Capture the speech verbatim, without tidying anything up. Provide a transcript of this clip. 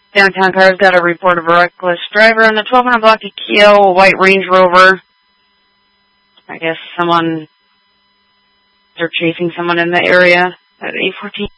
Downtown Cars got a report of a reckless driver on the twelve hundred block of Keogh, a white Range Rover. I guess someone, they're chasing someone in the area at eight fourteen.